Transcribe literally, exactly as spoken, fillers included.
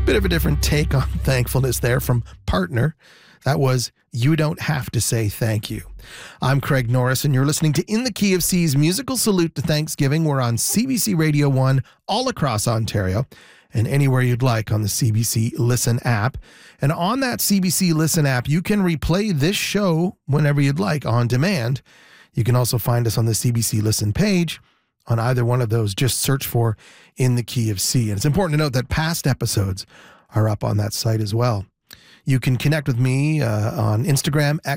Bit of a different take on thankfulness there from Partner. That was You Don't Have to Say Thank You. I'm Craig Norris, and you're listening to In the Key of C's musical salute to Thanksgiving. We're on C B C Radio one all across Ontario and anywhere you'd like on the C B C Listen app. And on that C B C Listen app, you can replay this show whenever you'd like on demand. You can also find us on the C B C Listen page. On either one of those, just search for In the Key of C. And it's important to note that past episodes are up on that site as well. You can connect with me uh, on Instagram,